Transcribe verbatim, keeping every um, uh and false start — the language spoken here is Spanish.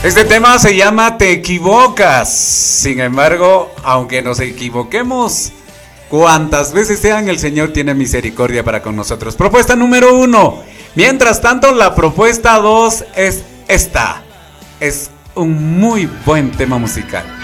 Este tema se llama Te equivocas. Sin embargo, aunque nos equivoquemos, cuantas veces sean, el Señor tiene misericordia para con nosotros. Propuesta número uno. Mientras tanto, la propuesta dos es esta. Es un muy buen tema musical.